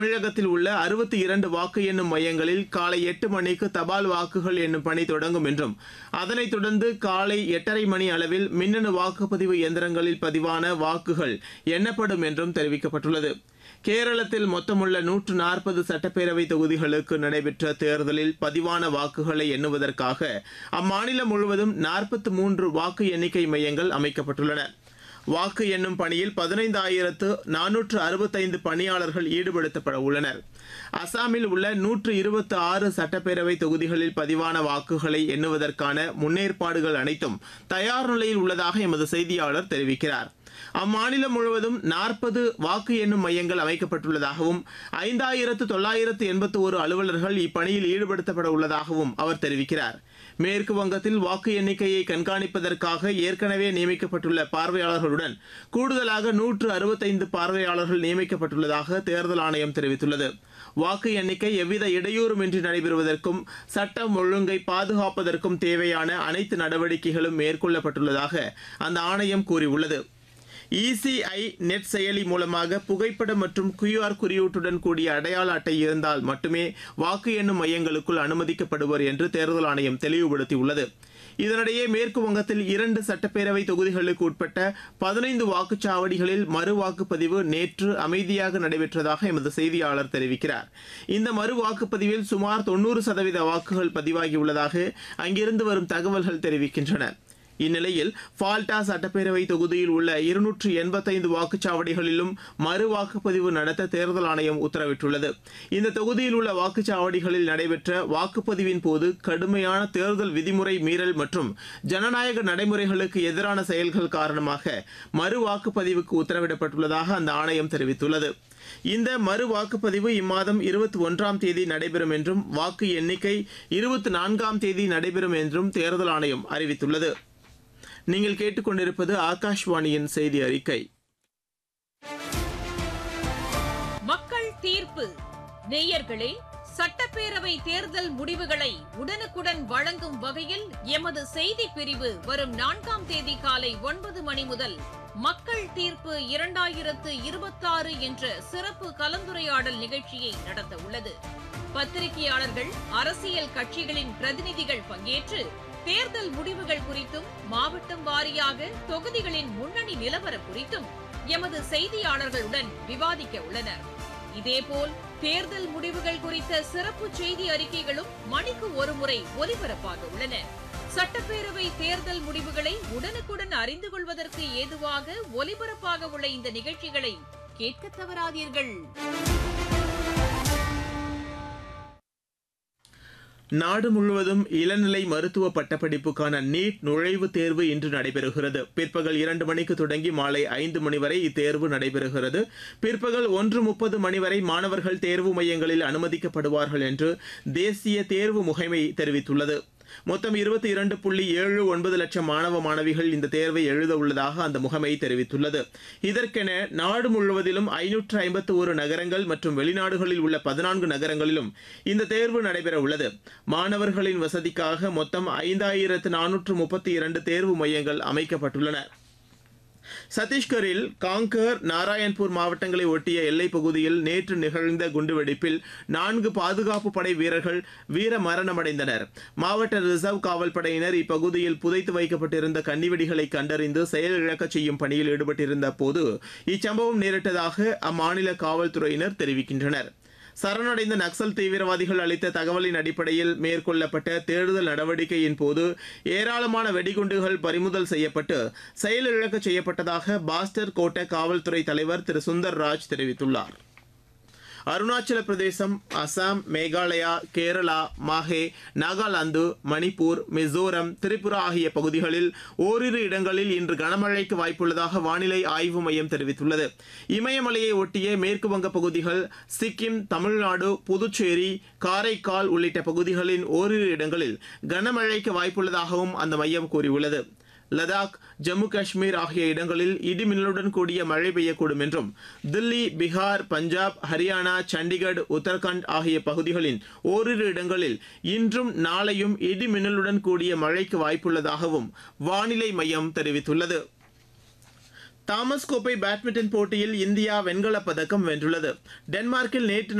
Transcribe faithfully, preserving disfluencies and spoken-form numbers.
தமிழகத்தில் உள்ள அறுபத்தி இரண்டு வாக்கு எண்ணும் மையங்களில் காலை எட்டு மணிக்கு தபால் வாக்குகள் எண்ணும் பணி தொடங்கும் என்றும் அதனைத் தொடர்ந்து காலை எட்டரை மணி அளவில் மின்னணு வாக்குப்பதிவு இயந்திரங்களில் பதிவான வாக்குகள் எண்ணப்படும் என்றும் தெரிவிக்கப்பட்டுள்ளது. கேரளத்தில் மொத்தமுள்ள நூற்று நாற்பது சட்டப்பேரவை தொகுதிகளுக்கு நடைபெற்ற தேர்தலில் பதிவான வாக்குகளை எண்ணுவதற்காக அம்மாநிலம் முழுவதும் நாற்பத்தி மூன்று வாக்கு எண்ணிக்கை மையங்கள் அமைக்கப்பட்டுள்ளன. வாக்கு எண்ணும் பணியில் பதினைந்தாயிரத்து நானூற்று அறுபத்தைந்து பணியாளர்கள் ஈடுபடுத்தப்பட உள்ளனர். அசாமில் உள்ள நூற்று இருபத்தி ஆறு சட்டப்பேரவை தொகுதிகளில் பதிவான வாக்குகளை எண்ணுவதற்கான முன்னேற்பாடுகள் அனைத்தும் தயார் நிலையில் உள்ளதாக எமது செய்தியாளர் தெரிவிக்கிறார். அம்மாநிலம் முழுவதும் நாற்பது வாக்கு எண்ணும் மையங்கள் அமைக்கப்பட்டுள்ளதாகவும் ஐந்தாயிரத்து தொள்ளாயிரத்து எண்பத்தி ஒரு அலுவலர்கள் இப்பணியில் ஈடுபடுத்தப்பட உள்ளதாகவும் அவர் தெரிவிக்கிறார். மேற்கு வங்கத்தில் வாக்கு எண்ணிக்கையை கண்காணிப்பதற்காக ஏற்கனவே நியமிக்கப்பட்டுள்ள பார்வையாளர்களுடன் கூடுதலாக நூற்று அறுபத்தைந்து பார்வையாளர்கள் நியமிக்கப்பட்டுள்ளதாக தேர்தல் ஆணையம் தெரிவித்துள்ளது. வாக்கு எண்ணிக்கை எவ்வித இடையூறுமின்றி நடைபெறுவதற்கும் சட்டம் ஒழுங்கை பாதுகாப்பதற்கும் தேவையான அனைத்து நடவடிக்கைகளும் மேற்கொள்ளப்பட்டுள்ளதாக அந்த ஆணையம் கூறியுள்ளது. இசிஐ நெட் செயலி மூலமாக புகைப்படம் மற்றும் கியூஆர் குறியீட்டுடன் கூடிய அடையாள அட்டை இருந்தால் மட்டுமே வாக்கு எண்ணும் மையங்களுக்குள் அனுமதிக்கப்படுவர் என்று தேர்தல் ஆணையம் தெளிவுபடுத்தியுள்ளது. இதனிடையே மேற்கு வங்கத்தில் இரண்டு சட்டப்பேரவை தொகுதிகளுக்கு உட்பட்ட பதினைந்து வாக்குச்சாவடிகளில் மறு வாக்குப்பதிவு நேற்று அமைதியாக நடைபெற்றதாக எமது செய்தியாளர் தெரிவிக்கிறார். இந்த மறு வாக்குப்பதிவில் சுமார் தொன்னூறு சதவீத வாக்குகள் பதிவாகியுள்ளதாக அங்கிருந்து வரும் தகவல்கள் தெரிவிக்கின்றன. இந்நிலையில் ஃபால்டா சட்டப்பேரவை தொகுதியில் உள்ள இருநூற்று எண்பத்தைந்து வாக்குச்சாவடிகளிலும் மறு வாக்குப்பதிவு நடத்த தேர்தல் ஆணையம் உத்தரவிட்டுள்ளது. இந்த தொகுதியில் உள்ள வாக்குச்சாவடிகளில் நடைபெற்ற வாக்குப்பதிவின் போது கடுமையான தேர்தல் விதிமுறை மீறல் மற்றும் ஜனநாயக நடைமுறைகளுக்கு எதிரான செயல்கள் காரணமாக மறு வாக்குப்பதிவுக்கு உத்தரவிடப்பட்டுள்ளதாக அந்த ஆணையம் தெரிவித்துள்ளது. இந்த மறு வாக்குப்பதிவு இம்மாதம் இருபத்தி ஒன்றாம் தேதி நடைபெறும் என்றும் வாக்கு எண்ணிக்கை இருபத்தி நான்காம் தேதி நடைபெறும் என்றும் தேர்தல் ஆணையம் அறிவித்துள்ளது. நீங்கள் கேட்டுக்கொண்டிருப்பது ஆகாஷ்வாணியின் செய்தி அறிக்கை. மக்கள் தீர்ப்பு. நேயர்களே, சட்டப்பேரவை தேர்தல் முடிவுகளை உடனுக்குடன் வழங்கும் வகையில் எமது செய்தி பிரிவு வரும் நான்காம் தேதி காலை ஒன்பது மணி முதல் மக்கள் தீர்ப்பு இரண்டாயிரத்து இருபத்தாறு என்ற சிறப்பு கலந்துரையாடல் நிகழ்ச்சியை நடத்த உள்ளது. பத்திரிகையாளர்கள், அரசியல் கட்சிகளின் பிரதிநிதிகள் பங்கேற்று தேர்தல் முடிவுகள் குறித்தும் மாவட்டம் வாரியாக தொகுதிகளின் முன்னணி நிலவரம் குறித்தும் எமது செய்தியாளர்களுடன் விவாதிக்க உள்ளனர். இதேபோல் தேர்தல் முடிவுகள் குறித்த சிறப்பு செய்தி அறிக்கைகளும் மணிக்கு ஒருமுறை ஒலிபரப்பாக உள்ளன. சட்டப்பேரவை தேர்தல் முடிவுகளை உடனுக்குடன் அறிந்து கொள்வதற்கு ஏதுவாக ஒலிபரப்பாக உள்ள இந்த நிகழ்ச்சிகளை கேட்க தவறாதீர்கள். நாடு முழுவதும் இளநிலை மருத்துவ பட்டப்படிப்புக்கான நீட் நுழைவுத் தேர்வு இன்று நடைபெறுகிறது. பிற்பகல் இரண்டு மணிக்கு தொடங்கி மாலை ஐந்து மணி வரை இத்தேர்வு நடைபெறுகிறது. பிற்பகல் ஒன்று முப்பது மணி வரை மாணவர்கள் தேர்வு மையங்களில் அனுமதிக்கப்படுவார்கள் என்று தேசிய தேர்வு முகமை தெரிவித்துள்ளது. மொத்தம் இருபத்தி இரண்டு புள்ளி ஏழு ஒன்பது லட்சம் மாணவ மாணவிகள் இந்த தேர்வை எழுத உள்ளதாக அந்த முகமை தெரிவித்துள்ளது. இதற்கென நாடு முழுவதிலும் ஐநூற்று ஐம்பத்தி ஒரு நகரங்கள் மற்றும் வெளிநாடுகளில் உள்ள பதினான்கு நகரங்களிலும் இந்த தேர்வு நடைபெற உள்ளது. மாணவர்களின் வசதிக்காக மொத்தம் ஐந்தாயிரத்து நானூற்று முப்பத்தி இரண்டு தேர்வு மையங்கள் அமைக்கப்பட்டுள்ளன. சத்தீஸ்கரில் காங்கர், நாராயண்பூர் மாவட்டங்களை ஒட்டிய எல்லைப் பகுதியில் நேற்று நிகழ்ந்த குண்டுவெடிப்பில் நான்கு பாதுகாப்பு படை வீரர்கள் வீர மரணமடைந்தனர். மாவட்ட ரிசர்வ் காவல் படையினர் இப்பகுதியில் புதைத்து வைக்கப்பட்டிருந்த கன்னிவெடிகளை கண்டறிந்து செயலிழக்கச் செய்யும் பணியில் ஈடுபட்டிருந்த போது இச்சம்பவம் நேரிட்டதாக அம்மாநில காவல்துறையினர் தெரிவிக்கின்றனர். சரணடைந்த நக்சல் தீவிரவாதிகள் அளித்த தகவலின் அடிப்படையில் மேற்கொள்ளப்பட்ட தேடுதல் நடவடிக்கையின் போது ஏராளமான வெடிகுண்டுகள் பறிமுதல் செய்யப்பட்டு செயலிழக்க செய்யப்பட்டதாக பாஸ்டர் கோட்ட காவல்துறை தலைவர் திரு சுந்தர் ராஜ் தெரிவித்துள்ளார். அருணாச்சல பிரதேசம், அசாம், மேகாலயா, கேரளா, மாஹே, நாகாலாந்து, மணிப்பூர், மிசோரம், திரிபுரா ஆகிய பகுதிகளில் ஓரிரு இடங்களில் இன்று கனமழைக்கு வாய்ப்புள்ளதாக வானிலை ஆய்வு மையம் தெரிவித்துள்ளது. இமயமலையை ஒட்டிய மேற்குவங்க பகுதிகள், சிக்கிம், தமிழ்நாடு, புதுச்சேரி, காரைக்கால் உள்ளிட்ட பகுதிகளின் ஓரிரு இடங்களில் கனமழைக்கு வாய்ப்புள்ளதாகவும் அந்த மையம் கூறியுள்ளது. லடாக், ஜம்மு காஷ்மீர் ஆகிய இடங்களில் இடிமின்னலுடன் கூடிய மழை பெய்யக்கூடும் என்றும் தில்லி, பீகார், பஞ்சாப், ஹரியானா, சண்டிகர், உத்தரகாண்ட் ஆகிய பகுதிகளின் ஓரிரு இடங்களில் இன்றும் நாளையும் இடிமின்னலுடன் கூடிய மழைக்கு வாய்ப்புள்ளதாகவும் வானிலை மையம் தெரிவித்துள்ளது. தாமஸ் கோப்பை பேட்மிண்டன் போட்டியில் இந்தியா வெண்கலப் பதக்கம் வென்றுள்ளது. டென்மார்க்கில் நேற்று